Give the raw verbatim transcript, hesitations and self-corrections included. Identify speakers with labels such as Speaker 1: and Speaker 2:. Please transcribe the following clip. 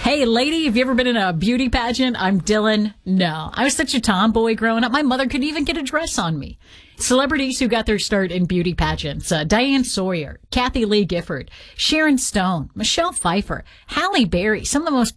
Speaker 1: Hey, lady, have you ever been in a beauty pageant? I'm Dylan. No, I was such a tomboy growing up. My mother couldn't even get a dress on me. Celebrities who got their start in beauty pageants. Uh, Diane Sawyer, Kathy Lee Gifford, Sharon Stone, Michelle Pfeiffer, Halle Berry, some of the most